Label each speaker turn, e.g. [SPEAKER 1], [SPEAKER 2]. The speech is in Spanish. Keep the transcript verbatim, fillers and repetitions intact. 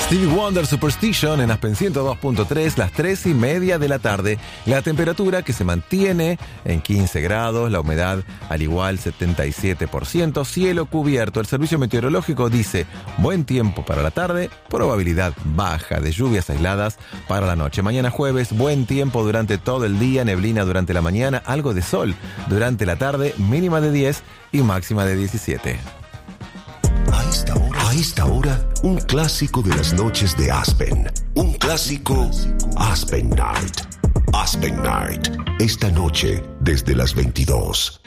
[SPEAKER 1] Stevie Wonder, Superstition en Aspen ciento dos punto tres, las tres y media de la tarde. La temperatura que se mantiene en quince grados, la humedad al igual setenta y siete por ciento, cielo cubierto. El servicio meteorológico dice buen tiempo para la tarde, probabilidad baja de lluvias aisladas para la noche. Mañana jueves, buen tiempo durante todo el día, neblina durante la mañana, algo de sol durante la tarde, mínima de diez y máxima de diecisiete.
[SPEAKER 2] A esta hora, a esta hora, un clásico de las noches de Aspen. Un clásico Aspen Night. Aspen Night. Esta noche desde las veintidós.